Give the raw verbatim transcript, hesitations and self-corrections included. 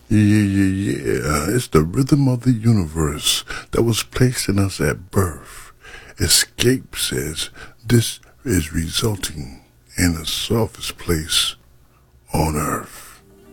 Yeah, yeah, yeah. It's the rhythm of the universe that was placed in us at birth. Escape says this is resulting in the softest place on earth.